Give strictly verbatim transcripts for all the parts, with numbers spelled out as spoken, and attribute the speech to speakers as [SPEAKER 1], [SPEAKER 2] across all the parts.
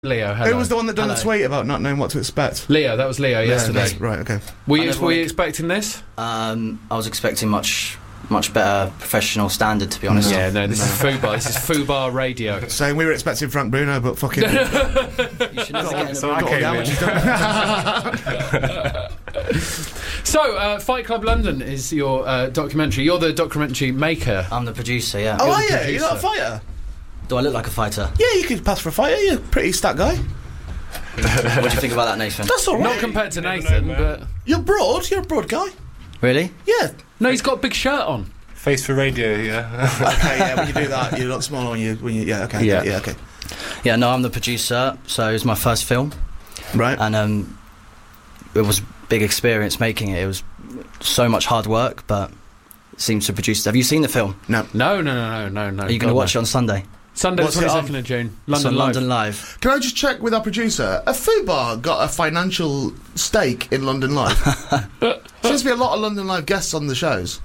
[SPEAKER 1] Leo, hello.
[SPEAKER 2] Who was the one that done
[SPEAKER 3] Hello.
[SPEAKER 2] the tweet about not knowing what to expect?
[SPEAKER 1] Leo, that was Leo yesterday.
[SPEAKER 2] Yeah, right, okay.
[SPEAKER 1] Were you,
[SPEAKER 3] I never
[SPEAKER 1] were you
[SPEAKER 3] wanted-
[SPEAKER 1] expecting this?
[SPEAKER 3] Um, I was expecting much, much better professional standard, to be honest.
[SPEAKER 1] Yeah, no, this is Fubar. This is Fubar Radio.
[SPEAKER 2] Saying we were expecting Frank Bruno, but fucking...
[SPEAKER 3] You should never get in
[SPEAKER 4] So
[SPEAKER 3] a
[SPEAKER 4] I
[SPEAKER 2] got
[SPEAKER 4] came
[SPEAKER 2] all
[SPEAKER 4] in.
[SPEAKER 2] the amateurs done.
[SPEAKER 1] So, uh, Fight Club London is your uh, documentary. You're the documentary maker.
[SPEAKER 3] I'm the producer, yeah.
[SPEAKER 2] Oh,
[SPEAKER 1] You're
[SPEAKER 2] are
[SPEAKER 1] the
[SPEAKER 2] you? You're not a
[SPEAKER 1] producer.
[SPEAKER 2] fighter?
[SPEAKER 3] Do I look like a fighter?
[SPEAKER 2] Yeah, you could pass for a fighter. You're a pretty stat guy.
[SPEAKER 3] What do you think about that, Nathan?
[SPEAKER 2] That's all right.
[SPEAKER 1] Not compared to
[SPEAKER 4] Never
[SPEAKER 1] Nathan,
[SPEAKER 4] know,
[SPEAKER 1] but...
[SPEAKER 4] man.
[SPEAKER 2] You're broad. You're a broad guy.
[SPEAKER 3] Really?
[SPEAKER 2] Yeah.
[SPEAKER 1] No, he's got a big shirt on.
[SPEAKER 4] Face for radio, yeah.
[SPEAKER 2] Okay, yeah, when you do that, you look smaller when you... When you yeah, okay.
[SPEAKER 1] Yeah.
[SPEAKER 2] Yeah, okay.
[SPEAKER 3] Yeah, no, I'm the producer, so it was my first film,
[SPEAKER 2] Right.
[SPEAKER 3] and um, it was a big experience making it. It was so much hard work, but it seems to produce. Have you seen the film?
[SPEAKER 2] No.
[SPEAKER 1] No, no, no, no, no, no.
[SPEAKER 3] Are you going to watch it on Sunday?
[SPEAKER 1] Sunday,
[SPEAKER 2] What's
[SPEAKER 1] the
[SPEAKER 2] it on?
[SPEAKER 1] twenty-second of June.
[SPEAKER 3] It's
[SPEAKER 1] London
[SPEAKER 3] on
[SPEAKER 1] Live.
[SPEAKER 3] London Live.
[SPEAKER 2] Can I just check with our producer? Have Fubar got a financial stake in London Live? Seems to be a lot of London Live guests on the shows.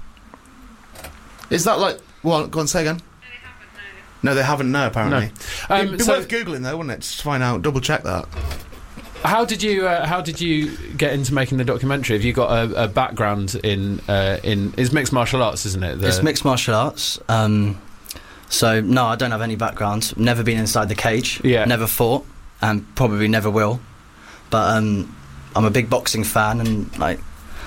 [SPEAKER 2] Is that like... Well, go on, say again. No, they haven't, no, apparently.
[SPEAKER 1] No. Um,
[SPEAKER 2] It'd be
[SPEAKER 1] so-
[SPEAKER 2] worth Googling, though, wouldn't it? Just to find out, double check that.
[SPEAKER 1] How did you uh, How did you get into making the documentary? Have you got a, a background in uh, in? It's mixed martial arts, isn't it? The-
[SPEAKER 3] It's mixed martial arts. Um, so no, I don't have any background. Never been inside the cage.
[SPEAKER 1] Yeah.
[SPEAKER 3] Never fought, and probably never will. But um, I'm a big boxing fan, and like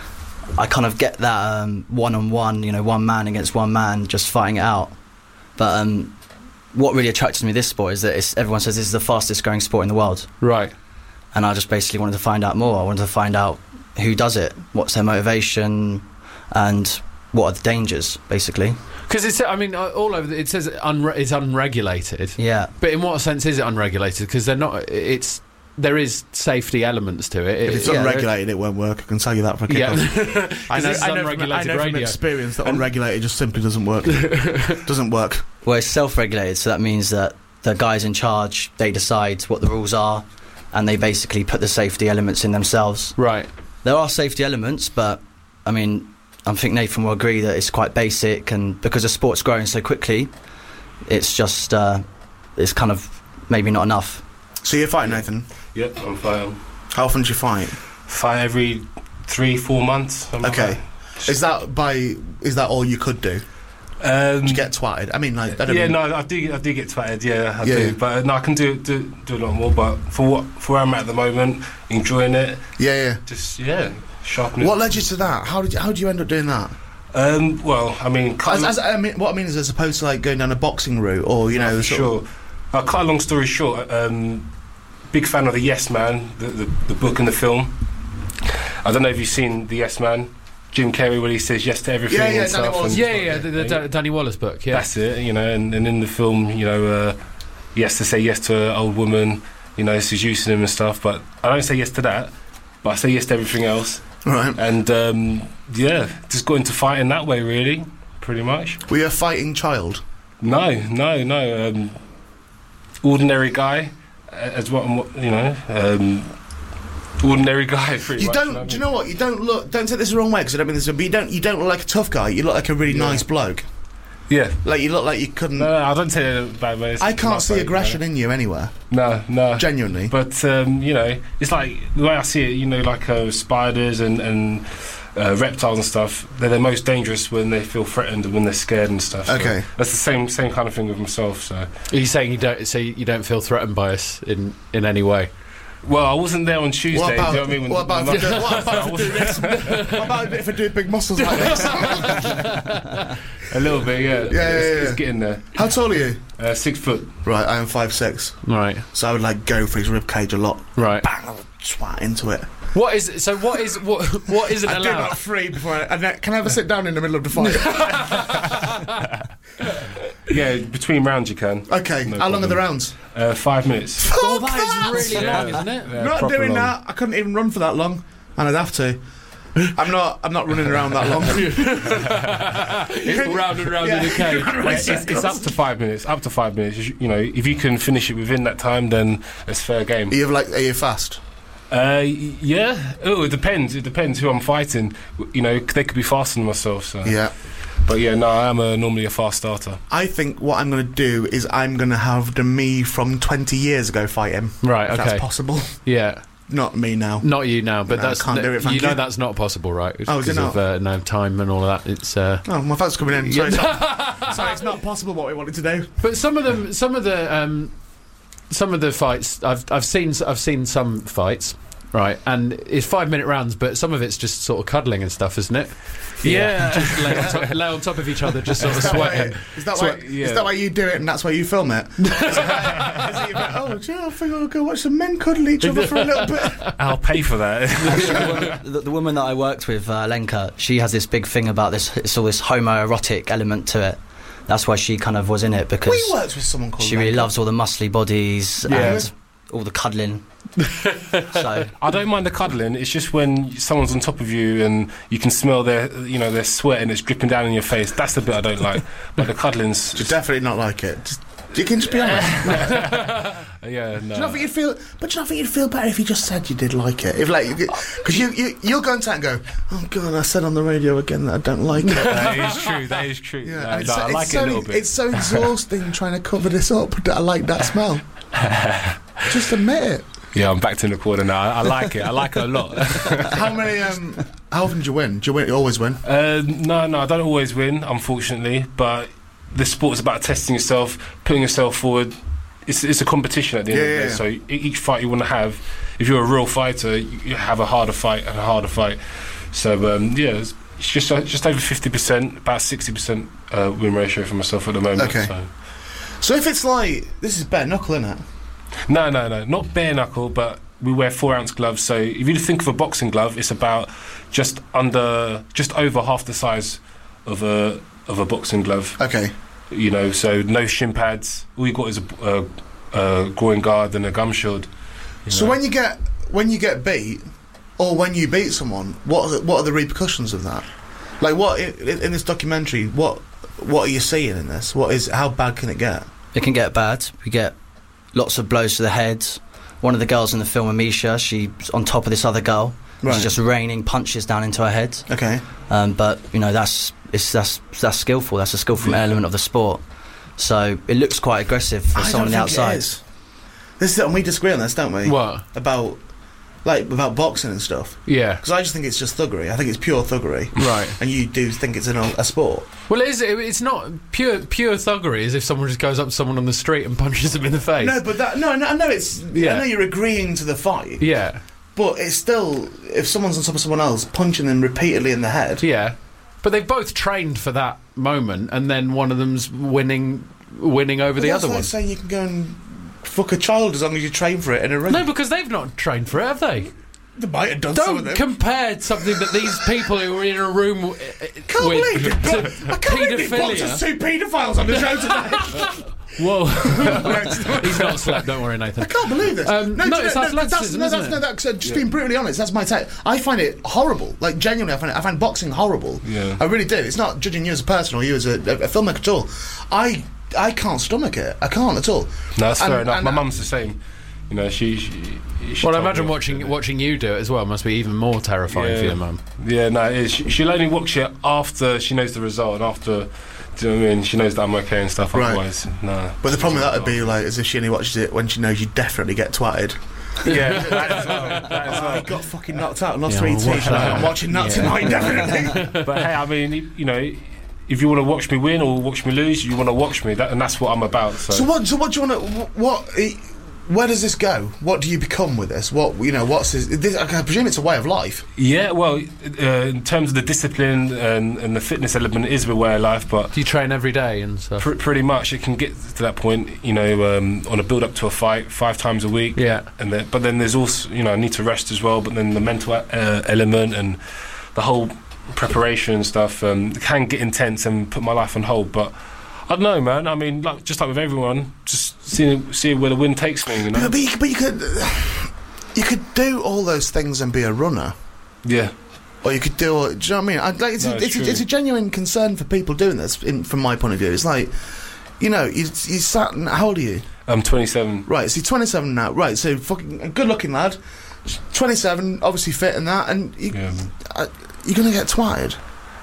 [SPEAKER 3] I kind of get that um, one-on-one, you know, one man against one man, just fighting it out. But um, what really attracted me to this sport is that it's, everyone says this is the fastest growing sport in the world,
[SPEAKER 1] Right.
[SPEAKER 3] and I just basically wanted to find out more. I wanted to find out who does it, what's their motivation, and what are the dangers, basically.
[SPEAKER 1] Because it's, I mean, uh, all over. The, it says unre- it's unregulated.
[SPEAKER 3] Yeah.
[SPEAKER 1] But in what sense is it unregulated? Because they're not. It's there is safety elements to it.
[SPEAKER 2] If it's
[SPEAKER 1] It-
[SPEAKER 3] yeah,
[SPEAKER 2] unregulated, it won't work. I can tell you that for a kick
[SPEAKER 1] Yeah.
[SPEAKER 2] off. I know,
[SPEAKER 1] this is
[SPEAKER 2] I know, from, I
[SPEAKER 1] unregulated
[SPEAKER 2] know from
[SPEAKER 1] radio.
[SPEAKER 2] experience that unregulated just simply doesn't work. Doesn't work.
[SPEAKER 3] Well, it's self-regulated, so that means that the guys in charge, they decide what the rules are, and they basically put the safety elements in themselves.
[SPEAKER 1] Right.
[SPEAKER 3] There are safety elements, but, I mean, I think Nathan will agree that it's quite basic, and because the sport's growing so quickly, it's just, uh, it's kind of maybe not enough.
[SPEAKER 2] So you're fighting, Nathan?
[SPEAKER 4] Yep, I'm fine.
[SPEAKER 2] How often do you fight?
[SPEAKER 4] Fight every three, four months. something like
[SPEAKER 2] Okay. Is that by... Is that all you could do?
[SPEAKER 4] that. Um,
[SPEAKER 2] Did you get twatted? I mean, like... I don't
[SPEAKER 4] yeah,
[SPEAKER 2] mean,
[SPEAKER 4] no, I do. I do get twatted. Yeah, I
[SPEAKER 2] Yeah,
[SPEAKER 4] do.
[SPEAKER 2] yeah.
[SPEAKER 4] But uh, no, I can do do do a lot more. But for what for where I'm at the moment, enjoying it.
[SPEAKER 2] Yeah, yeah.
[SPEAKER 4] Just yeah, sharpening.
[SPEAKER 2] What led you to that? How did you, how did you end up doing that?
[SPEAKER 4] Um, well, I mean, cut
[SPEAKER 2] As,
[SPEAKER 4] a-
[SPEAKER 2] as, I mean, what I mean is, as opposed to like going down a boxing route, or you know,
[SPEAKER 4] for
[SPEAKER 2] sort
[SPEAKER 4] sure. Uh, cut a long story short. Um, big fan of the Yes Man, the, the the book and the film. I don't know if you've seen the Yes Man. Jim Carrey, when he says yes to everything
[SPEAKER 2] Yeah, yeah,
[SPEAKER 4] and
[SPEAKER 2] Danny
[SPEAKER 4] stuff.
[SPEAKER 2] Wallace.
[SPEAKER 4] and-
[SPEAKER 1] Yeah, yeah. The, the Da- Danny Wallace book. Yeah.
[SPEAKER 4] That's it, you know, and, and in the film, you know, uh, he has to say yes to an old woman, you know, seducing him and stuff, but I don't say yes to that, but I say yes to everything else,
[SPEAKER 2] Right.
[SPEAKER 4] and um, yeah, just got into fighting that way, really, pretty much.
[SPEAKER 2] Were you a fighting child?
[SPEAKER 4] No, no, no, um, ordinary guy, uh, as what, I'm, you know, um, ordinary guy, pretty
[SPEAKER 2] You
[SPEAKER 4] much.
[SPEAKER 2] don't.
[SPEAKER 4] what I
[SPEAKER 2] Do you
[SPEAKER 4] mean?
[SPEAKER 2] know what? You don't look. Don't take this the wrong way, because I don't mean this. But you don't. You don't look like a tough guy. You look like a really
[SPEAKER 4] Yeah.
[SPEAKER 2] nice bloke.
[SPEAKER 4] Yeah.
[SPEAKER 2] Like you look like you couldn't.
[SPEAKER 4] No, no, I don't say that in a bad way. it's
[SPEAKER 2] I can't
[SPEAKER 4] not
[SPEAKER 2] see
[SPEAKER 4] bad,
[SPEAKER 2] aggression in you anywhere.
[SPEAKER 4] No, no.
[SPEAKER 2] Genuinely.
[SPEAKER 4] But um, you know, it's like the way I see it. You know, like uh, spiders and, and uh, reptiles and stuff. They're the most dangerous when they feel threatened and when they're scared and stuff. So
[SPEAKER 2] Okay.
[SPEAKER 4] that's the same same kind of thing with myself. So,
[SPEAKER 1] Are you saying you don't? So you don't feel threatened by us in in any way?
[SPEAKER 4] well, I wasn't there on Tuesday.
[SPEAKER 2] What about,
[SPEAKER 4] do you know what I mean? When-
[SPEAKER 2] what about,
[SPEAKER 4] when
[SPEAKER 2] if I do, what about
[SPEAKER 4] I
[SPEAKER 2] if I do
[SPEAKER 4] wasn't-
[SPEAKER 2] this? What about if I do big muscles like this?
[SPEAKER 4] a little bit, yeah.
[SPEAKER 2] Yeah, yeah,
[SPEAKER 4] it's,
[SPEAKER 2] yeah.
[SPEAKER 4] it's getting there.
[SPEAKER 2] How tall are you?
[SPEAKER 4] Uh, six foot.
[SPEAKER 2] Right, I am five six,
[SPEAKER 1] Right.
[SPEAKER 2] so I would like go for his rib cage a lot.
[SPEAKER 1] Right.
[SPEAKER 2] Bang, I would swat into it.
[SPEAKER 1] What is so? What is what? What isn't
[SPEAKER 2] I do
[SPEAKER 1] allowed?
[SPEAKER 2] about three before. I, and then, can I have a sit down in the middle of the fight?
[SPEAKER 4] Yeah, between rounds you can.
[SPEAKER 2] Okay.
[SPEAKER 4] No
[SPEAKER 2] How long are the
[SPEAKER 4] problem.
[SPEAKER 2] rounds?
[SPEAKER 4] Uh, five minutes.
[SPEAKER 1] Oh,
[SPEAKER 2] Fuck
[SPEAKER 1] that is really
[SPEAKER 4] Yeah.
[SPEAKER 1] long, isn't it?
[SPEAKER 4] Yeah,
[SPEAKER 2] Not
[SPEAKER 4] proper
[SPEAKER 2] doing
[SPEAKER 4] long.
[SPEAKER 2] that. I couldn't even run for that long, and I'd have to. I'm not. I'm not running around that long.
[SPEAKER 1] Round and round
[SPEAKER 2] Yeah.
[SPEAKER 1] in a cage.
[SPEAKER 4] Yeah, it's, it's up to five minutes. Up to five minutes. You know, if you can finish it within that time, then it's fair game.
[SPEAKER 2] Are you like? Are you fast?
[SPEAKER 4] Uh, y- yeah. Oh, it depends. It depends who I'm fighting. You know, they could be faster than myself. So.
[SPEAKER 2] Yeah.
[SPEAKER 4] But yeah, no, I am a, normally a fast starter.
[SPEAKER 2] I think what I'm going to do is I'm going to have the me from twenty years ago fight him.
[SPEAKER 1] Right,
[SPEAKER 2] if
[SPEAKER 1] okay.
[SPEAKER 2] That's possible.
[SPEAKER 1] Yeah.
[SPEAKER 2] Not me now.
[SPEAKER 1] Not you now, but
[SPEAKER 2] No,
[SPEAKER 1] that's
[SPEAKER 2] can't do it, thank
[SPEAKER 1] you know
[SPEAKER 2] you.
[SPEAKER 1] that's not possible, right?
[SPEAKER 2] Oh, is it
[SPEAKER 1] Because
[SPEAKER 2] not?
[SPEAKER 1] of uh, no time and all of that. It's uh,
[SPEAKER 2] Oh, my folks coming in. Sorry, it's not, sorry, it's not possible what we wanted to do.
[SPEAKER 1] but some of them, some of the, um, some of the fights I've I've seen I've seen some fights, right? And it's five minute rounds, but some of it's just sort of cuddling and stuff, isn't it?
[SPEAKER 4] Yeah.
[SPEAKER 1] just lay on, top, lay on top of each other, just sort of
[SPEAKER 2] Is that why-
[SPEAKER 1] sweating.
[SPEAKER 2] Is that,
[SPEAKER 1] Sweat-
[SPEAKER 2] why,
[SPEAKER 4] yeah.
[SPEAKER 2] is that why you do it and that's why you film it? Is it like- is it you go, oh, gee, I think I'll go watch some men cuddle each other for a little bit.
[SPEAKER 4] I'll pay for that.
[SPEAKER 3] the, the woman that I worked with, uh, Lenka, she has this big thing about this. It's all this homoerotic element to it. That's why she kind of was in it, because
[SPEAKER 2] We worked with someone called
[SPEAKER 3] she really
[SPEAKER 2] Lenka.
[SPEAKER 3] loves all the muscly bodies
[SPEAKER 1] Yeah.
[SPEAKER 3] and all the cuddling. So
[SPEAKER 4] I don't mind the cuddling. It's just when someone's on top of you and you can smell their, you know, their sweat and it's dripping down in your face. That's the bit I don't like. But the cuddling's
[SPEAKER 2] You
[SPEAKER 4] just,
[SPEAKER 2] definitely not like it. Just, you can just be honest.
[SPEAKER 4] yeah, no.
[SPEAKER 2] Do you not think you'd feel? But do you not think you'd feel better if you just said you did like it? If like, because you, you you'll go into that and go, oh god, I said on the radio again that I don't like it.
[SPEAKER 4] That is true. That is true.
[SPEAKER 2] Yeah,
[SPEAKER 4] No,
[SPEAKER 2] and
[SPEAKER 4] no,
[SPEAKER 2] so-
[SPEAKER 4] I like
[SPEAKER 2] it's
[SPEAKER 4] it
[SPEAKER 2] so,
[SPEAKER 4] a little bit.
[SPEAKER 2] It's so exhausting trying to cover this up that I like that smell. Just admit it.
[SPEAKER 4] Yeah, I'm backed in the corner now. I, I like it. I like it a lot.
[SPEAKER 2] How many? Um, how often do you win? Do you win? You always win.
[SPEAKER 4] Uh, no, no, I don't always win, unfortunately. But the sport is about testing yourself, putting yourself forward. It's, it's a competition at the end
[SPEAKER 2] Yeah,
[SPEAKER 4] of the
[SPEAKER 2] yeah,
[SPEAKER 4] day.
[SPEAKER 2] yeah.
[SPEAKER 4] So e- each fight you want to have, if you're a real fighter, you, you have a harder fight and a harder fight. So um, yeah, it's, it's just uh, just over fifty percent, about sixty percent uh, win ratio for myself at the moment.
[SPEAKER 2] Okay.
[SPEAKER 4] So.
[SPEAKER 2] So if it's like this is bare knuckle, isn't it?
[SPEAKER 4] No, no, no, not bare knuckle, but we wear four ounce gloves. So if you think of a boxing glove, it's about just under, just over half the size of a of a boxing glove.
[SPEAKER 2] Okay.
[SPEAKER 4] You know, so no shin pads. All you got is a, a, a groin guard and a gum shield. you
[SPEAKER 2] So
[SPEAKER 4] know.
[SPEAKER 2] when you get when you get beat, or when you beat someone, what are the, what are the repercussions of that? Like what in, in this documentary? What what are you seeing in this? What is how bad can it get?
[SPEAKER 3] it can get bad. We get lots of blows to the head. One of the girls in the film, Amisha, she's on top of this other girl.
[SPEAKER 2] Right.
[SPEAKER 3] She's just raining punches down into her head.
[SPEAKER 2] Okay.
[SPEAKER 3] Um, but you know that's it's that's that's skillful. That's a skillful
[SPEAKER 4] Yeah.
[SPEAKER 3] element of the sport. So it looks quite aggressive for
[SPEAKER 2] I
[SPEAKER 3] someone on the
[SPEAKER 2] don't think it
[SPEAKER 3] outside.
[SPEAKER 2] is. This is, and we disagree on this, don't we?
[SPEAKER 1] What?
[SPEAKER 2] About like about boxing and stuff.
[SPEAKER 1] Yeah.
[SPEAKER 2] Because I just think it's just thuggery. I think it's pure thuggery.
[SPEAKER 1] Right.
[SPEAKER 2] And you do think it's an, a sport.
[SPEAKER 1] Well, it is, it, it's not pure pure thuggery. As if someone just goes up to someone on the street and punches them in the face.
[SPEAKER 2] No, but that no, no, I know it's.
[SPEAKER 1] Yeah.
[SPEAKER 2] I know you're agreeing to the fight.
[SPEAKER 1] Yeah.
[SPEAKER 2] But it's still, if someone's on top of someone else, punching them repeatedly in the head.
[SPEAKER 1] Yeah. But they've both trained for that moment, and then one of them's winning winning over
[SPEAKER 2] But
[SPEAKER 1] the
[SPEAKER 2] that's
[SPEAKER 1] other
[SPEAKER 2] like
[SPEAKER 1] one.
[SPEAKER 2] saying you can go and fuck a child as long as you train for it in a ring.
[SPEAKER 1] No, because they've not trained for it, have they?
[SPEAKER 2] They might have done some of
[SPEAKER 1] Don't
[SPEAKER 2] them.
[SPEAKER 1] compare something that these people who were in a room w-
[SPEAKER 2] Can't
[SPEAKER 1] with
[SPEAKER 2] believe it.
[SPEAKER 1] to
[SPEAKER 2] I can't believe these boxers
[SPEAKER 1] paedophilia.
[SPEAKER 2] two paedophiles on the show tonight.
[SPEAKER 1] Whoa.
[SPEAKER 2] I
[SPEAKER 1] He's not slept, don't worry, Nathan.
[SPEAKER 2] can't believe this.
[SPEAKER 1] Um, no,
[SPEAKER 2] do you
[SPEAKER 1] it's
[SPEAKER 2] know-
[SPEAKER 1] athleticism,
[SPEAKER 2] that's, no,
[SPEAKER 1] isn't
[SPEAKER 2] that's,
[SPEAKER 1] it?
[SPEAKER 2] no, that's, uh, just being brutally honest, that's my take. I find it horrible. Like, genuinely, I find, it, I find boxing horrible.
[SPEAKER 4] Yeah.
[SPEAKER 2] I really do. It's not judging you as a person or you as a, a, a filmmaker at all. I I can't stomach it. I can't at all.
[SPEAKER 4] No, that's
[SPEAKER 2] And-
[SPEAKER 4] fair enough.
[SPEAKER 2] and-
[SPEAKER 4] My mum's the same. You know, she. she, she
[SPEAKER 1] Well, I
[SPEAKER 4] told
[SPEAKER 1] imagine
[SPEAKER 4] me
[SPEAKER 1] watching
[SPEAKER 4] off.
[SPEAKER 1] watching you do it as well must be even more terrifying for your mum.
[SPEAKER 4] Yeah, no, it is. She, she'll only watch it after she knows the result and after, do you know what I mean? She knows that I'm okay and stuff.
[SPEAKER 2] Right.
[SPEAKER 4] Otherwise, no.
[SPEAKER 2] But the problem with that would be, like, as if she only watches it when she knows you definitely get twatted.
[SPEAKER 4] Yeah, that as well. That as
[SPEAKER 2] Oh,
[SPEAKER 4] well.
[SPEAKER 2] he got fucking knocked out and lost
[SPEAKER 1] Yeah,
[SPEAKER 2] three
[SPEAKER 1] well,
[SPEAKER 2] teeth.
[SPEAKER 1] watch that.
[SPEAKER 2] I'm watching that
[SPEAKER 1] Yeah.
[SPEAKER 2] tonight, definitely.
[SPEAKER 4] But hey, I mean, you know, if you want to watch me win or watch me lose, you want to watch me, that, and that's what I'm about. So,
[SPEAKER 2] So what? So what do you want to? What? eh, Where does this go? What do you become with this? What you know? What's this? this I presume it's a way of life.
[SPEAKER 4] yeah, well, uh, in terms of the discipline and, and the fitness element, it is a way of life, but.
[SPEAKER 1] Do you train every day and stuff?
[SPEAKER 4] Pr- pretty much, it can get to that point, you know, um, on a build up to a fight, five times a week.
[SPEAKER 1] Yeah.
[SPEAKER 4] And then, but then there's also, you know, I need to rest as well. But then the mental uh, element and the whole preparation and stuff um, can get intense and put my life on hold. But I don't know, man. I mean, like, just like with everyone, just seeing seeing where the wind takes me. You know.
[SPEAKER 2] But, but, you, but you could, you could do all those things and be a runner,
[SPEAKER 4] Yeah.
[SPEAKER 2] or you could do. All, do you know what I mean? I, like, it's,
[SPEAKER 4] No,
[SPEAKER 2] a,
[SPEAKER 4] it's
[SPEAKER 2] it's, a,
[SPEAKER 4] true.
[SPEAKER 2] it's a genuine concern for people doing this. In, from my point of view, it's like, you know, you, you sat. and- How old are you?
[SPEAKER 4] I'm twenty-seven.
[SPEAKER 2] Right, so you're twenty-seven now. Right, so fucking a good-looking lad, twenty-seven, obviously fit and that, and you,
[SPEAKER 4] Yeah.
[SPEAKER 2] uh, you're gonna get twatted.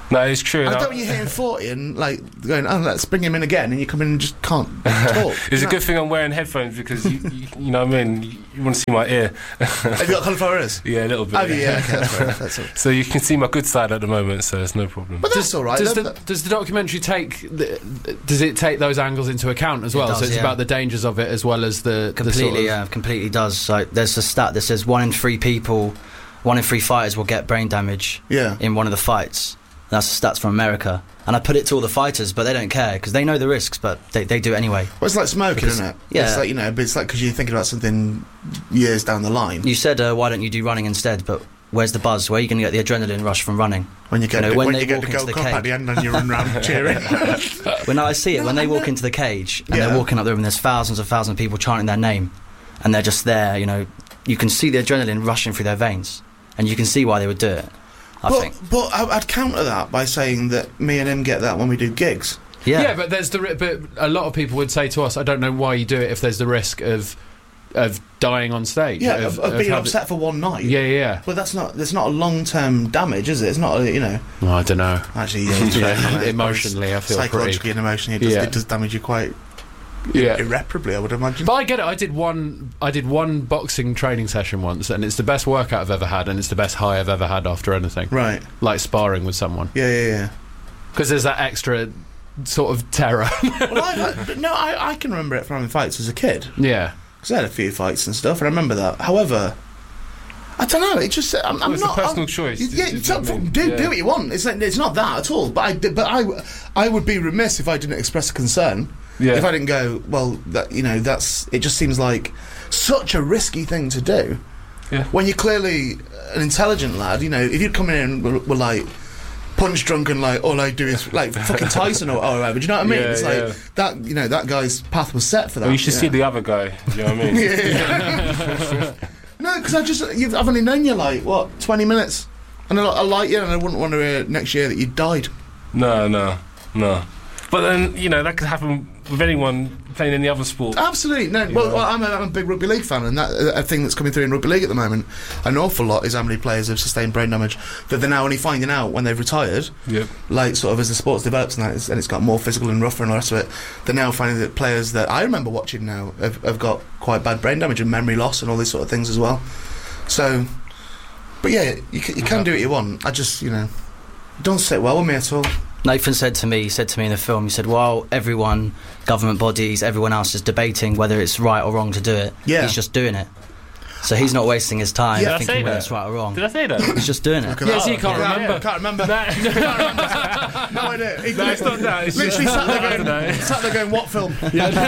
[SPEAKER 4] No, it's true.
[SPEAKER 2] I
[SPEAKER 4] and I-
[SPEAKER 2] don't want you hitting forty and like going, oh, let's bring him in again, and you come in and just can't talk.
[SPEAKER 4] It's
[SPEAKER 2] you
[SPEAKER 4] a
[SPEAKER 2] know?
[SPEAKER 4] good thing I'm wearing headphones because you, you, you know what I mean. You, you want to see my ear.
[SPEAKER 2] Have you got cauliflower ears?
[SPEAKER 4] Yeah, a little bit.
[SPEAKER 2] Oh, yeah, okay, that's fair enough. That's all right.
[SPEAKER 4] So you can see my good side at the moment, so it's no problem.
[SPEAKER 2] But that's all right.
[SPEAKER 1] Does
[SPEAKER 2] That-
[SPEAKER 1] the,
[SPEAKER 2] that-
[SPEAKER 1] does the documentary take the, does it take those angles into account as
[SPEAKER 3] It
[SPEAKER 1] well?
[SPEAKER 3] does,
[SPEAKER 1] so it's
[SPEAKER 3] yeah.
[SPEAKER 1] about the dangers of it as well as the
[SPEAKER 3] Completely,
[SPEAKER 1] the sort of,
[SPEAKER 3] yeah, completely does. Like, there's a stat that says one in three people, one in three fighters will get brain damage
[SPEAKER 2] yeah.
[SPEAKER 3] in one of the fights. That's the stats from America. And I put it to all the fighters, but they don't care because they know the risks, but they, they do it anyway.
[SPEAKER 2] Well, it's like smoking,
[SPEAKER 3] Because-
[SPEAKER 2] isn't it?
[SPEAKER 3] yeah.
[SPEAKER 2] It's like, you know, but it's like because you're thinking about something years down the line.
[SPEAKER 3] You said, uh, why don't you do running instead? But where's the buzz? Where are you going to get the adrenaline rush from running?
[SPEAKER 2] When you get,
[SPEAKER 3] You know,
[SPEAKER 2] the,
[SPEAKER 3] when
[SPEAKER 2] when
[SPEAKER 3] they
[SPEAKER 2] you get
[SPEAKER 3] walk
[SPEAKER 2] the
[SPEAKER 3] into
[SPEAKER 2] Gold
[SPEAKER 3] the
[SPEAKER 2] Cup
[SPEAKER 3] cage.
[SPEAKER 2] at the end and you run around cheering.
[SPEAKER 3] When I see it,
[SPEAKER 2] No,
[SPEAKER 3] when
[SPEAKER 2] I
[SPEAKER 3] they walk
[SPEAKER 2] know.
[SPEAKER 3] into the cage and
[SPEAKER 2] Yeah.
[SPEAKER 3] they're walking up there and there's thousands and thousands of people chanting their name and they're just there, you know, you can see the adrenaline rushing through their veins and you can see why they would do it, I
[SPEAKER 2] but,
[SPEAKER 3] think.
[SPEAKER 2] but I- I'd counter that by saying that me and him get that when we do gigs.
[SPEAKER 3] Yeah.
[SPEAKER 1] yeah. But there's the ri- but a lot of people would say to us, I don't know why you do it if there's the risk of of dying on stage.
[SPEAKER 2] Yeah, of, of being
[SPEAKER 1] having-
[SPEAKER 2] upset for one night.
[SPEAKER 1] Yeah, yeah.
[SPEAKER 2] But that's not. There's not a long term damage, is it? It's not. A, you know.
[SPEAKER 1] Well, I don't know.
[SPEAKER 2] Actually, yeah, it's
[SPEAKER 1] Yeah,
[SPEAKER 2] fair, it's
[SPEAKER 1] emotionally, I feel
[SPEAKER 2] psychologically
[SPEAKER 1] pretty-
[SPEAKER 2] and emotionally, it does,
[SPEAKER 1] Yeah.
[SPEAKER 2] it does damage you quite
[SPEAKER 1] Yeah.
[SPEAKER 2] irreparably, I would imagine.
[SPEAKER 1] But I get it. I did one. I did one boxing training session once, and it's the best workout I've ever had, and it's the best high I've ever had after anything.
[SPEAKER 2] Right.
[SPEAKER 1] Like sparring with someone,
[SPEAKER 2] Yeah, yeah, yeah.
[SPEAKER 1] because there's that extra sort of terror.
[SPEAKER 2] Well, I, I, no, I, I can remember it from having fights as a kid.
[SPEAKER 1] yeah.
[SPEAKER 2] Because I had a few fights and stuff, and I remember that. However, I don't know. It just I'm,
[SPEAKER 4] Well,
[SPEAKER 2] I'm
[SPEAKER 4] it's
[SPEAKER 2] not
[SPEAKER 4] a personal
[SPEAKER 2] I'm-
[SPEAKER 4] choice.
[SPEAKER 2] Yeah,
[SPEAKER 4] Do you
[SPEAKER 2] so,
[SPEAKER 4] know what I mean?
[SPEAKER 2] do
[SPEAKER 4] Yeah.
[SPEAKER 2] do what you want. It's like, it's not that at all. But I did- but I I would be remiss if I didn't express a concern.
[SPEAKER 4] Yeah.
[SPEAKER 2] If I didn't go, well, that you know, that's it. Just seems like such a risky thing to do.
[SPEAKER 4] Yeah.
[SPEAKER 2] When you're clearly an intelligent lad, you know, if you'd come in and were, were like punch drunk and like all I do is like fucking Tyson or, or whatever. Do you know what I mean?
[SPEAKER 4] Yeah,
[SPEAKER 2] it's
[SPEAKER 4] yeah.
[SPEAKER 2] like that. You know, that guy's path was set for that.
[SPEAKER 4] Well, you should
[SPEAKER 2] know?
[SPEAKER 4] see the other guy. Do you know what I mean?
[SPEAKER 2] Yeah. No, because I just you've, I've only known you like what twenty minutes, and I, I like you, and I wouldn't want to hear next year that you died.
[SPEAKER 4] No, no, no. But then, you know, that could happen with anyone playing any other sport.
[SPEAKER 2] Absolutely no.
[SPEAKER 4] You
[SPEAKER 2] Well,
[SPEAKER 4] know.
[SPEAKER 2] well I'm, a, I'm a big rugby league fan, and that a thing that's coming through in rugby league at the moment, an awful lot is how many players have sustained brain damage that they're now only finding out when they've retired.
[SPEAKER 4] Yep.
[SPEAKER 2] Like sort of as the sports develops and that, it's, and it's got more physical and rougher and all the rest of it. They're now finding that players that I remember watching now have, have got quite bad brain damage and memory loss and all these sort of things as well. So, but yeah, you, c- you can do what you want. I just, you know, don't sit well with me at all.
[SPEAKER 3] Nathan said to me, he said to me in the film, he said, while everyone, government bodies, everyone else is debating whether it's right or wrong to do it,
[SPEAKER 2] Yeah.
[SPEAKER 3] he's just doing it. So he's not wasting his time
[SPEAKER 2] Yeah.
[SPEAKER 4] Did I say
[SPEAKER 3] thinking whether
[SPEAKER 4] that?
[SPEAKER 3] it's right or wrong.
[SPEAKER 4] Did I say that?
[SPEAKER 3] He's just doing it.
[SPEAKER 2] Look at
[SPEAKER 1] Yeah,
[SPEAKER 2] that.
[SPEAKER 1] so you can't
[SPEAKER 2] Yeah,
[SPEAKER 1] remember.
[SPEAKER 2] I can't remember.
[SPEAKER 4] No.
[SPEAKER 2] No idea. He
[SPEAKER 4] No, it's not that. It's
[SPEAKER 2] literally
[SPEAKER 4] just,
[SPEAKER 2] sat
[SPEAKER 4] I
[SPEAKER 2] there
[SPEAKER 4] don't know.
[SPEAKER 2] going, sat there going, what film?
[SPEAKER 4] You know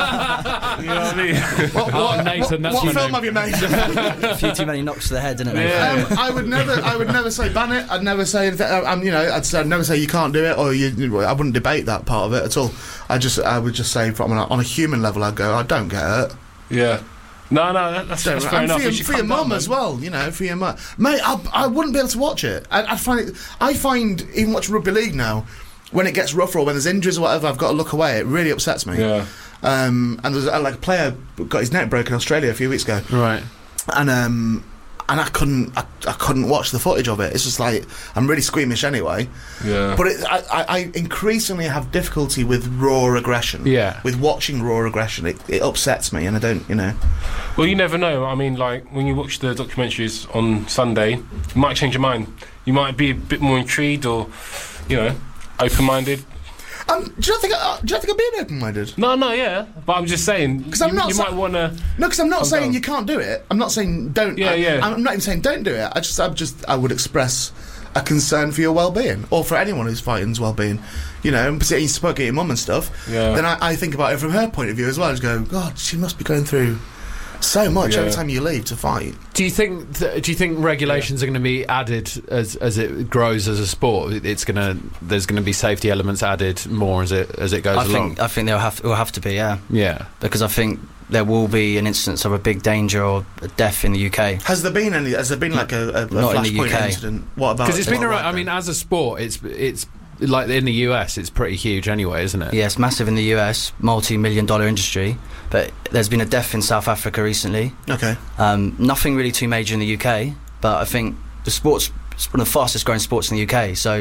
[SPEAKER 4] what I mean?
[SPEAKER 2] What,
[SPEAKER 1] Oh,
[SPEAKER 2] what,
[SPEAKER 1] Nathan, that's
[SPEAKER 2] what
[SPEAKER 1] your
[SPEAKER 2] film
[SPEAKER 1] name.
[SPEAKER 2] have you made?
[SPEAKER 3] A few too many knocks to the head, didn't it?
[SPEAKER 4] Yeah.
[SPEAKER 3] Nathan?
[SPEAKER 2] Um, I would never, I would never say ban it. I'd never say anything. I- I'm, you know, I'd, say, I'd never say you can't do it, or you. I wouldn't debate that part of it at all. I just, I would just say, from on a human level, I'd go, I don't get hurt.
[SPEAKER 4] Yeah. No, no, that, that's,
[SPEAKER 2] Don't,
[SPEAKER 4] that's fair
[SPEAKER 2] and
[SPEAKER 4] enough.
[SPEAKER 2] for your,
[SPEAKER 4] You should
[SPEAKER 2] for your
[SPEAKER 4] calm down,
[SPEAKER 2] mum
[SPEAKER 4] man.
[SPEAKER 2] as well, you know, for your mum, mate. I, I wouldn't be able to watch it. I, I'd find it. I find even watching rugby league now, when it gets rougher or when there's injuries or whatever, I've got to look away. It really upsets me.
[SPEAKER 4] Yeah.
[SPEAKER 2] Um, and there's uh, like a player got his neck broken in Australia a few weeks ago,
[SPEAKER 1] Right.
[SPEAKER 2] and um, and I couldn't, I, I couldn't watch the footage of it. It's just like I'm really squeamish anyway.
[SPEAKER 4] Yeah.
[SPEAKER 2] But it, I, I, I increasingly have difficulty with raw aggression.
[SPEAKER 1] Yeah.
[SPEAKER 2] With watching raw aggression, it, it upsets me, and I don't, you know.
[SPEAKER 4] Well, you never know. I mean, like, when you watch the documentaries on Sunday, you might change your mind. You might be a bit more intrigued or, you know, open-minded.
[SPEAKER 2] Um, do you think? I, do you think I'm being open-minded?
[SPEAKER 4] No, no, yeah. But I'm just saying,
[SPEAKER 2] 'Cause I'm
[SPEAKER 4] you,
[SPEAKER 2] not
[SPEAKER 4] you
[SPEAKER 2] sa-
[SPEAKER 4] might want to...
[SPEAKER 2] No, because I'm not
[SPEAKER 4] Calm
[SPEAKER 2] saying
[SPEAKER 4] down.
[SPEAKER 2] you can't do it. I'm not saying don't.
[SPEAKER 4] Yeah,
[SPEAKER 2] I,
[SPEAKER 4] yeah.
[SPEAKER 2] I'm not even saying don't do it. I just, I just, I would express a concern for your well-being, or for anyone who's fighting's well-being. You know, and particularly you spoke at your mum and stuff.
[SPEAKER 4] Yeah.
[SPEAKER 2] Then I, I think about it from her point of view as well. I just go, God, she must be going through so much
[SPEAKER 4] Yeah.
[SPEAKER 2] every time you leave to fight.
[SPEAKER 1] Do you think? Th- do you think regulations are going to be added as as it grows as a sport? It- It's going to. There's going to be safety elements added more as it as it goes
[SPEAKER 3] I
[SPEAKER 1] along.
[SPEAKER 3] think I think there'll have will have to be, yeah,
[SPEAKER 1] yeah.
[SPEAKER 3] because I think there will be an instance of a big danger or a death in the U K.
[SPEAKER 2] Has there been any? Has there been like a, a, a
[SPEAKER 3] Not in the
[SPEAKER 2] flashpoint
[SPEAKER 3] U K.
[SPEAKER 2] incident? What about?
[SPEAKER 1] Because it's been
[SPEAKER 2] what
[SPEAKER 1] around.
[SPEAKER 2] about
[SPEAKER 1] I mean,
[SPEAKER 2] then?
[SPEAKER 1] as a sport, it's it's like in the U S, it's pretty huge anyway, isn't it?
[SPEAKER 3] Yeah, it's massive in the U S, multi-million dollar industry, but there's been a death in South Africa recently.
[SPEAKER 2] Okay.
[SPEAKER 3] Um, nothing really too major in the U K, but I think the sports it's one of the fastest growing sports in the U K, so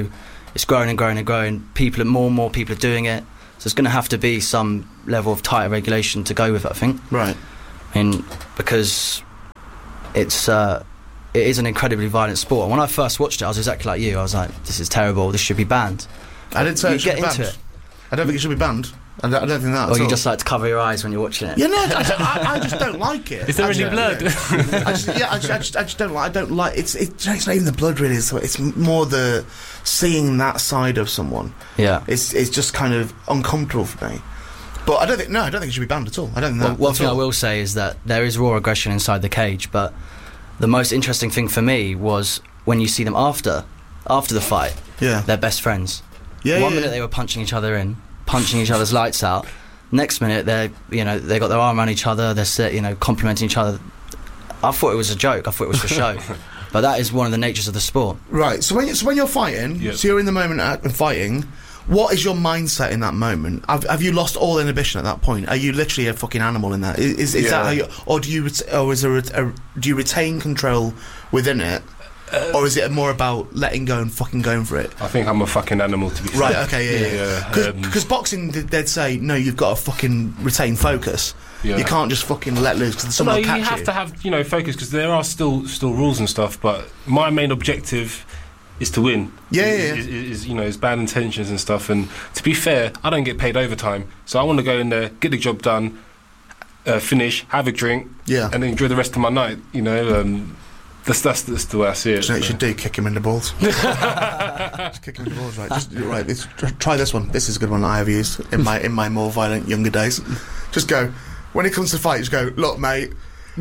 [SPEAKER 3] it's growing and growing and growing. People, are, more and more people are doing it. So there's going to have to be some level of tighter regulation to go with it, I think.
[SPEAKER 2] Right.
[SPEAKER 3] I mean, because it's uh, it is an incredibly violent sport. And when I first watched it, I was exactly like you. I was like, this is terrible. This should be banned.
[SPEAKER 2] I didn't say
[SPEAKER 3] You
[SPEAKER 2] it should
[SPEAKER 3] get
[SPEAKER 2] be banned.
[SPEAKER 3] into it.
[SPEAKER 2] I don't think it should be banned. I don't, I don't think that.
[SPEAKER 3] Or
[SPEAKER 2] at
[SPEAKER 3] you
[SPEAKER 2] all.
[SPEAKER 3] just like to cover your eyes when you're watching it.
[SPEAKER 2] Yeah, no, I, I, I just don't like it.
[SPEAKER 4] Is there
[SPEAKER 2] I
[SPEAKER 4] any
[SPEAKER 2] just-
[SPEAKER 4] blood?
[SPEAKER 2] yeah. I just, yeah, I just, I just, I just don't like. I don't like. It's, it's, it's not even the blood, really. It's, it's more the seeing that side of someone.
[SPEAKER 3] Yeah.
[SPEAKER 2] It's, it's just kind of uncomfortable for me. But I don't think. No, I don't think it should be banned at all. I don't think
[SPEAKER 3] Well,
[SPEAKER 2] that.
[SPEAKER 3] one
[SPEAKER 2] at
[SPEAKER 3] thing I
[SPEAKER 2] all.
[SPEAKER 3] will say is that there is raw aggression inside the cage, but the most interesting thing for me was when you see them after, after the fight,
[SPEAKER 2] Yeah.
[SPEAKER 3] they're best friends.
[SPEAKER 2] Yeah.
[SPEAKER 3] One
[SPEAKER 2] yeah,
[SPEAKER 3] minute
[SPEAKER 2] yeah.
[SPEAKER 3] they were punching each other in, punching each other's lights out. Next minute they're, you know, they got their arm around each other. They're, sit- you know, complimenting each other. I thought it was a joke. I thought it was for show. But that is one of the natures of the sport.
[SPEAKER 2] Right. So when you, so when you're fighting,
[SPEAKER 4] Yep.
[SPEAKER 2] so you're in the moment at- and fighting. What is your mindset in that moment? Have, have you lost all inhibition at that point? Are you literally a fucking animal in that? Is, is, is that
[SPEAKER 4] Yeah.
[SPEAKER 2] how you, or do you, ret- or is there a, a, do you retain control within it,
[SPEAKER 4] Uh,
[SPEAKER 2] or is it more about letting go and fucking going for it?
[SPEAKER 4] I think I'm a fucking animal, to be fair.
[SPEAKER 2] Right. Okay. Yeah. Yeah.
[SPEAKER 4] Yeah, um,
[SPEAKER 2] Because boxing, th- they'd say no. You've got to fucking retain focus.
[SPEAKER 4] Yeah.
[SPEAKER 2] You can't just fucking let loose because
[SPEAKER 4] Well,
[SPEAKER 2] someone
[SPEAKER 4] no,
[SPEAKER 2] will catch
[SPEAKER 4] you have to have, you know, focus, because there are still still rules and stuff. But my main objective is to win.
[SPEAKER 2] Yeah, yeah,
[SPEAKER 4] Is,
[SPEAKER 2] yeah.
[SPEAKER 4] is, is, you know, is bad intentions and stuff. And to be fair, I don't get paid overtime, so I want to go in there, get the job done, uh, finish, have a drink,
[SPEAKER 2] Yeah.
[SPEAKER 4] and then enjoy the rest of my night. You know, um, that's, that's that's the way I see it.
[SPEAKER 2] Do you know what you
[SPEAKER 4] so.
[SPEAKER 2] should do? Kick him in the balls. Just kick him in the balls, right? Just, right. This, tr- try this one. This is a good one that I have used in my in my more violent younger days. Just go. When it comes to fight, just go. Look, mate. Do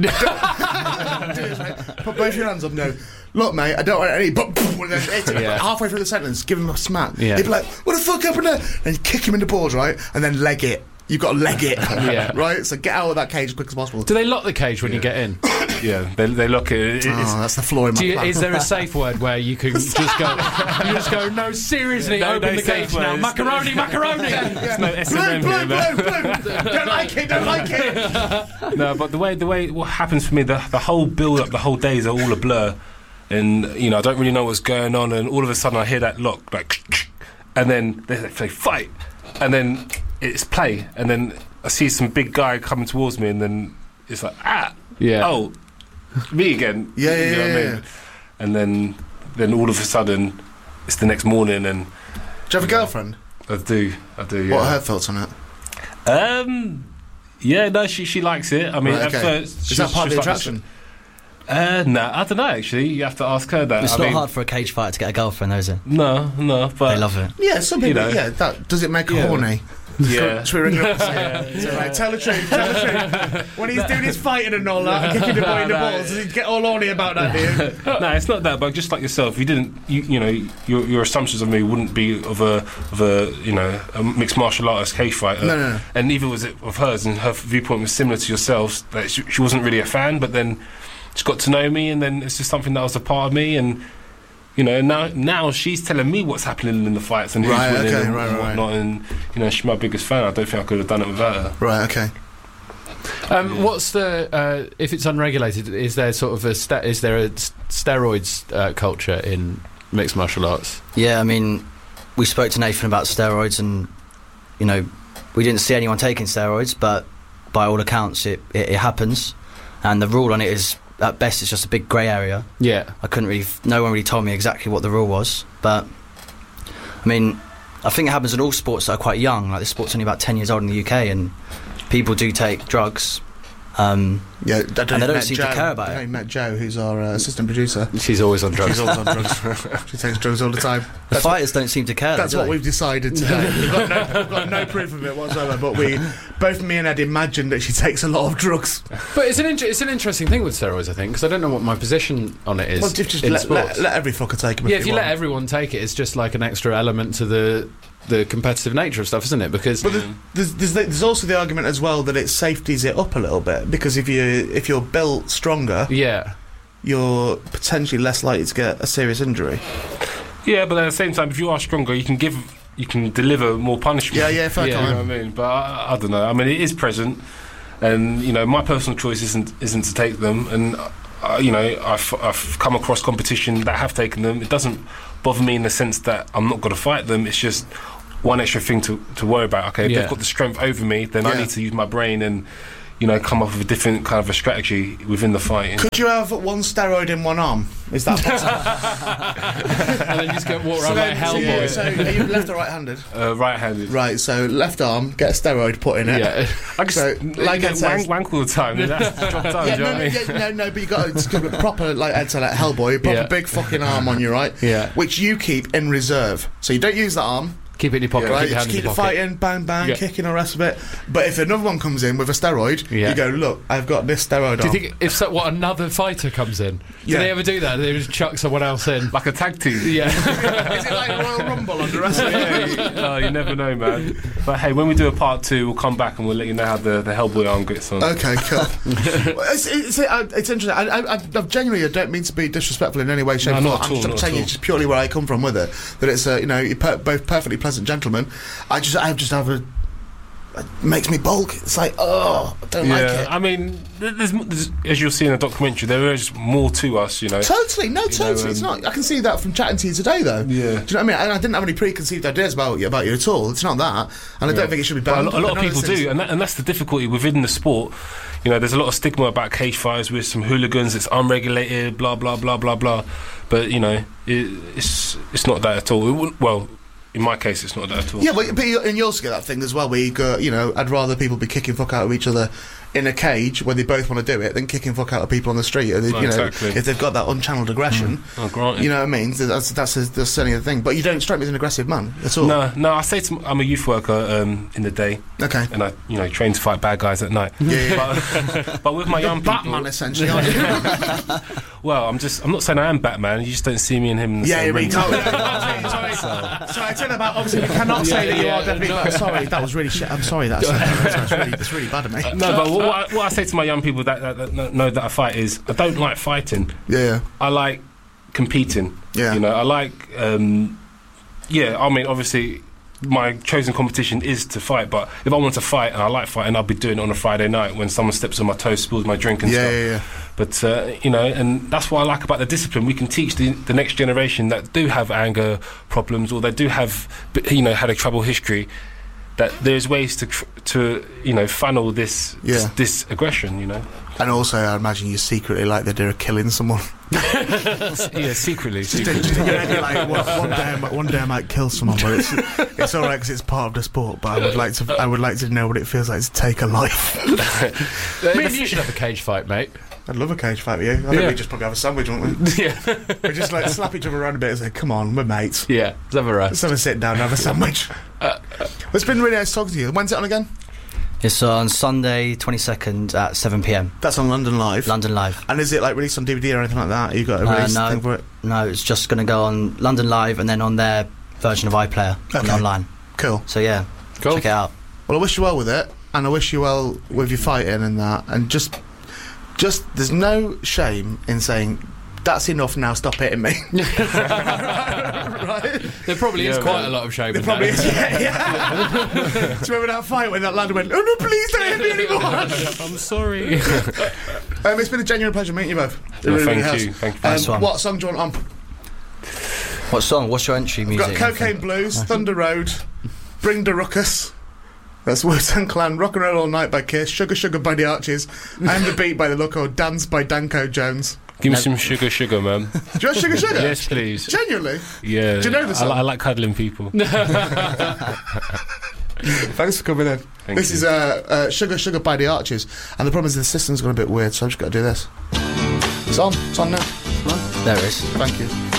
[SPEAKER 2] this, mate. Put both your hands up and go. Look, mate. I don't want any. But and then hit him.
[SPEAKER 1] Yeah.
[SPEAKER 2] Halfway through the sentence, give him a smack.
[SPEAKER 1] Yeah.
[SPEAKER 2] He'd be like, "What the fuck happened there?" And you kick him in the balls, right? And then leg it. You've got to leg it.
[SPEAKER 1] Yeah.
[SPEAKER 2] Right. So get out of that cage as quick as possible.
[SPEAKER 1] Do they lock the cage when you get in?
[SPEAKER 4] Yeah, they, they lock it. it it's,
[SPEAKER 2] Oh, that's the flaw in my
[SPEAKER 1] Do you,
[SPEAKER 2] plan.
[SPEAKER 1] is there a safe word where you can just go? You just go. No, seriously,
[SPEAKER 4] No,
[SPEAKER 1] open
[SPEAKER 4] no
[SPEAKER 1] the
[SPEAKER 4] safe
[SPEAKER 1] cage now.
[SPEAKER 4] words.
[SPEAKER 1] Macaroni, macaroni.
[SPEAKER 4] it's no S
[SPEAKER 2] Blue,
[SPEAKER 4] M M
[SPEAKER 2] blue,
[SPEAKER 4] here, man.
[SPEAKER 2] blue, blue. Don't like it. Don't like it.
[SPEAKER 4] No, but the way the way what happens for me, the the whole build up, the whole days are all a blur, and you know I don't really know what's going on, and all of a sudden I hear that lock, like, and then they say fight, and then it's play, and then I see some big guy coming towards me, and then it's like ah,
[SPEAKER 1] Yeah.
[SPEAKER 4] oh, me again,
[SPEAKER 2] Yeah, yeah,
[SPEAKER 4] You know what I
[SPEAKER 2] yeah,
[SPEAKER 4] mean?
[SPEAKER 2] yeah.
[SPEAKER 4] And then then all of a sudden it's the next morning, and
[SPEAKER 2] Do you have a girlfriend?
[SPEAKER 4] I do, I do, yeah.
[SPEAKER 2] What are her thoughts on it?
[SPEAKER 4] Um, yeah, no, she she likes it. I mean,
[SPEAKER 2] Right,
[SPEAKER 4] at
[SPEAKER 2] okay.
[SPEAKER 4] first,
[SPEAKER 2] Is
[SPEAKER 4] she
[SPEAKER 2] that
[SPEAKER 4] was-
[SPEAKER 2] part of
[SPEAKER 4] she
[SPEAKER 2] the
[SPEAKER 4] was like-
[SPEAKER 2] attraction?
[SPEAKER 4] Uh, no, I don't know. Actually, you have to ask her that.
[SPEAKER 3] It's
[SPEAKER 4] I
[SPEAKER 3] not
[SPEAKER 4] mean,
[SPEAKER 3] hard for a cage fighter to get a girlfriend, though, is it?
[SPEAKER 4] No, no, but
[SPEAKER 3] They love it.
[SPEAKER 2] Yeah, some
[SPEAKER 4] You
[SPEAKER 2] people.
[SPEAKER 4] know.
[SPEAKER 2] Yeah, that does it make her
[SPEAKER 4] Yeah.
[SPEAKER 2] horny?
[SPEAKER 4] yeah.
[SPEAKER 2] Should we ring her up and say, so, right, tell the truth, tell the truth. When he's doing his fighting and all that, and kicking the boy in the
[SPEAKER 4] No, no.
[SPEAKER 2] balls, does he get all horny about that, do you?
[SPEAKER 4] No, it's not that. But just like yourself, you didn't. You, you know, your your assumptions of me wouldn't be of a of a you know a mixed martial artist cage fighter.
[SPEAKER 2] No, no, no.
[SPEAKER 4] And neither was it of hers. And her viewpoint was similar to yourselves. That she, she wasn't really a fan, but then she got to know me, and then it's just something that was a part of me. And you know, now now she's telling me what's happening in the fights and who's
[SPEAKER 2] Right,
[SPEAKER 4] winning
[SPEAKER 2] okay,
[SPEAKER 4] and,
[SPEAKER 2] right,
[SPEAKER 4] and
[SPEAKER 2] right.
[SPEAKER 4] whatnot. And you know, she's my biggest fan. I don't think I could have done it without her.
[SPEAKER 2] Right, okay.
[SPEAKER 1] Um, what's the uh, if it's unregulated? Is there sort of a sta- is there a s- steroids uh, culture in mixed martial arts?
[SPEAKER 3] Yeah, I mean, we spoke to Nathan about steroids, and you know, we didn't see anyone taking steroids, but by all accounts, it, it, it happens. And the rule on it is, at best, it's just a big grey area.
[SPEAKER 1] Yeah.
[SPEAKER 3] I couldn't really, no one really told me exactly what the rule was, but I mean, I think it happens in all sports that are quite young. Like this sport's only about ten years old in the U K, and people do take drugs. Um,
[SPEAKER 2] Yeah, I don't
[SPEAKER 3] And they
[SPEAKER 2] know
[SPEAKER 3] don't
[SPEAKER 2] met
[SPEAKER 3] seem to
[SPEAKER 2] Joe.
[SPEAKER 3] care about
[SPEAKER 2] I know
[SPEAKER 3] it.
[SPEAKER 2] you met Joe, who's our uh, assistant producer.
[SPEAKER 1] She's always on drugs.
[SPEAKER 2] She's always on drugs. She takes drugs all the time.
[SPEAKER 3] the
[SPEAKER 2] That's what,
[SPEAKER 3] fighters don't seem to care.
[SPEAKER 2] that's
[SPEAKER 3] do
[SPEAKER 2] what
[SPEAKER 3] they?
[SPEAKER 2] we've decided today. We've got, no, we've got no proof of it whatsoever, but we, both me and Ed, imagined that she takes a lot of drugs.
[SPEAKER 1] But it's an inter- it's an interesting thing with steroids, I think, because I don't know what my position on it is.
[SPEAKER 2] Well, just, just
[SPEAKER 1] in
[SPEAKER 2] let,
[SPEAKER 1] sports.
[SPEAKER 2] let, let every fucker take them.
[SPEAKER 1] yeah,
[SPEAKER 2] if,
[SPEAKER 1] if you
[SPEAKER 2] want.
[SPEAKER 1] let everyone take it, it's just like an extra element to the the competitive nature of stuff, isn't it? Because
[SPEAKER 2] But there's, there's, there's, there's also the argument as well that it safeties it up a little bit, because if you if you're built stronger,
[SPEAKER 1] yeah,
[SPEAKER 2] you're potentially less likely to get a serious injury.
[SPEAKER 4] Yeah, but at the same time, if you are stronger, you can give, you can deliver more punishment.
[SPEAKER 2] Yeah, yeah, fair
[SPEAKER 1] Yeah.
[SPEAKER 4] You know
[SPEAKER 2] comment.
[SPEAKER 4] what I mean? But I, I don't know. I mean, it is present, and you know, my personal choice isn't isn't to take them, and uh, you know, I've, I've come across competition that have taken them. It doesn't bother me in the sense that I'm not going to fight them. It's just one extra thing to, to worry about. Okay, if
[SPEAKER 1] Yeah.
[SPEAKER 4] they've got the strength over me, then
[SPEAKER 2] Yeah.
[SPEAKER 4] I need to use my brain and, you know, come up with a different kind of a strategy within the fight.
[SPEAKER 2] Could you have one steroid in one arm? Is that possible?
[SPEAKER 1] And then you just go walk
[SPEAKER 2] So
[SPEAKER 1] around like
[SPEAKER 2] then- so,
[SPEAKER 1] Hellboy.
[SPEAKER 2] yeah, so are you left or right-handed?
[SPEAKER 4] Uh, right-handed.
[SPEAKER 2] Right, so left arm, get a steroid put in it.
[SPEAKER 1] Yeah.
[SPEAKER 4] I just
[SPEAKER 2] So,
[SPEAKER 4] like
[SPEAKER 2] like
[SPEAKER 4] get
[SPEAKER 2] Ed says-
[SPEAKER 4] wank, wank all the time. That's the job done.
[SPEAKER 2] Yeah,
[SPEAKER 4] do you know
[SPEAKER 2] no,
[SPEAKER 4] what I
[SPEAKER 2] no,
[SPEAKER 4] mean?
[SPEAKER 2] yeah, no, no, but you got it's got a proper, like Ed said, like Hellboy, proper
[SPEAKER 1] Yeah.
[SPEAKER 2] big fucking arm on you, right?
[SPEAKER 1] Yeah.
[SPEAKER 2] Which you keep in reserve. So you don't use that arm,
[SPEAKER 1] Keep it in your pocket.
[SPEAKER 2] right?
[SPEAKER 1] Keep your
[SPEAKER 2] Just
[SPEAKER 1] hand
[SPEAKER 2] keep
[SPEAKER 1] in
[SPEAKER 2] the
[SPEAKER 1] your pocket.
[SPEAKER 2] fighting, bang, bang,
[SPEAKER 1] Yeah.
[SPEAKER 2] kicking, all the rest of it. But if another one comes in with a steroid,
[SPEAKER 1] Yeah.
[SPEAKER 2] you go, look, I've got this steroid
[SPEAKER 1] Do you
[SPEAKER 2] arm.
[SPEAKER 1] think if so, what another fighter comes in? Do
[SPEAKER 2] Yeah.
[SPEAKER 1] they ever do that? They just chuck someone else in.
[SPEAKER 4] Like a tag team.
[SPEAKER 1] Yeah.
[SPEAKER 2] Is it like Royal Rumble on the wrestling?
[SPEAKER 4] Yeah, you- no, you never know, man. But hey, when we do a part two, we'll come back and we'll let you know how the, the Hellboy arm gets on.
[SPEAKER 2] Okay, cool. Well, it's, it's, uh, it's interesting. I, I, I, I genuinely I don't mean to be disrespectful in any way, shape,
[SPEAKER 4] No,
[SPEAKER 2] or
[SPEAKER 4] not
[SPEAKER 2] form.
[SPEAKER 4] at
[SPEAKER 2] I'm
[SPEAKER 4] all,
[SPEAKER 2] just
[SPEAKER 4] not
[SPEAKER 2] saying
[SPEAKER 4] at
[SPEAKER 2] you
[SPEAKER 4] all.
[SPEAKER 2] just purely where I come from with it. That it's uh, you know you're per- both perfectly pleasant gentlemen. I just I just have a it makes me bulk. It's like oh, I don't like
[SPEAKER 4] Yeah,
[SPEAKER 2] it.
[SPEAKER 4] I mean, there's, there's, as you'll see in the documentary, there is more to us, you know.
[SPEAKER 2] Totally, no,
[SPEAKER 4] know,
[SPEAKER 2] totally. it's
[SPEAKER 4] um,
[SPEAKER 2] not. I can see that from chatting to you today, though.
[SPEAKER 4] Yeah.
[SPEAKER 2] Do you know what I mean? And I didn't have any preconceived ideas about you about you at all. It's not that, and I don't think it should be
[SPEAKER 4] But
[SPEAKER 2] banned.
[SPEAKER 4] a, lot- a lot
[SPEAKER 2] None
[SPEAKER 4] of people
[SPEAKER 2] those things-
[SPEAKER 4] do, and, that, and that's the difficulty within the sport. You know, there's a lot of stigma about cage fights with some hooligans. It's unregulated, blah blah blah blah blah. But you know, it, it's it's not that at all. It wouldn't- well, in my case, it's not that at all.
[SPEAKER 2] Yeah, but, but you, and you also get that thing as well where you go, you know, I'd rather people be kicking fuck out of each other in a cage where they both want to do it than kicking fuck out of people on the street. Or they,
[SPEAKER 4] Oh,
[SPEAKER 2] you know,
[SPEAKER 4] exactly.
[SPEAKER 2] if they've got that unchanneled aggression,
[SPEAKER 4] Oh, granted.
[SPEAKER 2] you know what I mean? That's that's, a, that's certainly the thing. But you don't strike me as an aggressive man at all.
[SPEAKER 4] No, no. I say to, m- I'm a youth worker um, in the day,
[SPEAKER 2] Okay.
[SPEAKER 4] and I, you know, train to fight bad guys at night.
[SPEAKER 2] Yeah, yeah.
[SPEAKER 4] But, but with my
[SPEAKER 2] You're
[SPEAKER 4] young people,
[SPEAKER 2] Batman essentially, aren't you?
[SPEAKER 4] well, I'm just, I'm not saying I am Batman. You just don't see me and him in the
[SPEAKER 2] Yeah,
[SPEAKER 4] same
[SPEAKER 2] you mean
[SPEAKER 4] ring.
[SPEAKER 2] totally. Sorry, sorry. Sorry, I tell you about. Obviously, you cannot say
[SPEAKER 1] Yeah,
[SPEAKER 2] that you
[SPEAKER 1] yeah,
[SPEAKER 2] are definitely.
[SPEAKER 1] no.
[SPEAKER 2] Oh, sorry, that was really shit. I'm sorry. That's, that's, really, that's really bad of me.
[SPEAKER 4] No, but what, what, I, what I say to my young people that, that, that know- know that I fight is I don't like fighting.
[SPEAKER 2] Yeah, yeah.
[SPEAKER 4] I like competing.
[SPEAKER 2] Yeah.
[SPEAKER 4] You know, I like. Um, yeah, I mean, obviously, my chosen competition is to fight. But if I want to fight and I like fighting, I'll be doing it on a Friday night when someone steps on my toes, spills my drink and
[SPEAKER 2] Yeah,
[SPEAKER 4] stuff.
[SPEAKER 2] yeah, yeah.
[SPEAKER 4] But uh, you know, and that's what I like about the discipline. We can teach the, the next generation that do have anger problems or they do have, you know, had a troubled history. That there's ways to tr- to you know funnel this
[SPEAKER 2] Yeah.
[SPEAKER 4] this, this aggression. You know.
[SPEAKER 2] And also, I imagine you secretly like the idea of killing someone.
[SPEAKER 4] Yeah, secretly.
[SPEAKER 2] Just,
[SPEAKER 4] secretly.
[SPEAKER 2] just in your head, you're like, one, one day, I might, one day I might kill someone, but it's it's all right because it's part of the sport. But I would like to, I would like to know what it feels like to take a life.
[SPEAKER 1] Me and you should have a cage fight, mate.
[SPEAKER 2] I'd love a cage fight with you. I think
[SPEAKER 1] Yeah.
[SPEAKER 2] we'd just probably have a sandwich, wouldn't we?
[SPEAKER 1] Yeah.
[SPEAKER 2] We just like slap each other around a bit and say, "Come on, we're mates.
[SPEAKER 1] Yeah. Let's have a
[SPEAKER 2] Let's
[SPEAKER 1] rest.
[SPEAKER 2] have a sit down and have a sandwich." Well, it's been really nice talking to you. When's it on again?
[SPEAKER 3] It's on Sunday twenty-second at seven p.m.
[SPEAKER 2] That's on London Live.
[SPEAKER 3] London Live.
[SPEAKER 2] And is it like released on D V D or anything like that? You got a
[SPEAKER 3] Uh,
[SPEAKER 2] release
[SPEAKER 3] no.
[SPEAKER 2] thing for it?
[SPEAKER 3] No, it's just going to go on London Live and then on their version of iPlayer on
[SPEAKER 2] Okay.
[SPEAKER 3] online.
[SPEAKER 2] Cool.
[SPEAKER 3] So yeah,
[SPEAKER 1] Cool.
[SPEAKER 3] check it out.
[SPEAKER 2] Well, I wish you well with it, and I wish you well with your fighting and that. And just, just there's no shame in saying that's enough now. Stop hitting me. Right?
[SPEAKER 1] There probably is
[SPEAKER 4] Yeah,
[SPEAKER 1] quite
[SPEAKER 4] man.
[SPEAKER 1] a lot of shame
[SPEAKER 2] There
[SPEAKER 1] in
[SPEAKER 2] probably
[SPEAKER 1] that.
[SPEAKER 2] is. Yeah, yeah. Do you remember that fight when that lad went, "Oh no, please don't hit me anymore"?
[SPEAKER 4] I'm sorry.
[SPEAKER 2] um, it's been a genuine pleasure meeting you both. It
[SPEAKER 4] No,
[SPEAKER 2] really,
[SPEAKER 4] thank
[SPEAKER 2] really has.
[SPEAKER 4] you, thank you.
[SPEAKER 2] Um,
[SPEAKER 3] Nice one.
[SPEAKER 2] what song do you want on?
[SPEAKER 3] What song? What's your entry
[SPEAKER 2] We've
[SPEAKER 3] music?
[SPEAKER 2] got Cocaine Blues, Thunder Road, Bring the Ruckus. That's Wu-Tang Clan, Rock and Roll All Night by Kiss, Sugar Sugar by the Archies, and The Beat by the Loco, Dance by Danko Jones.
[SPEAKER 4] Give me some sugar, sugar, man.
[SPEAKER 2] Do you want Sugar Sugar?
[SPEAKER 4] Yes, please.
[SPEAKER 2] Genuinely?
[SPEAKER 4] Yeah.
[SPEAKER 2] Do you know the
[SPEAKER 4] I,
[SPEAKER 2] song?
[SPEAKER 4] li- I like cuddling people.
[SPEAKER 2] Thanks for coming in.
[SPEAKER 4] Thank
[SPEAKER 2] this
[SPEAKER 4] you.
[SPEAKER 2] is uh, uh, Sugar Sugar by the Archies, and the problem is the system's gone a bit weird, so I've just got to do this. It's on. It's on now.
[SPEAKER 3] There it is.
[SPEAKER 2] Thank you.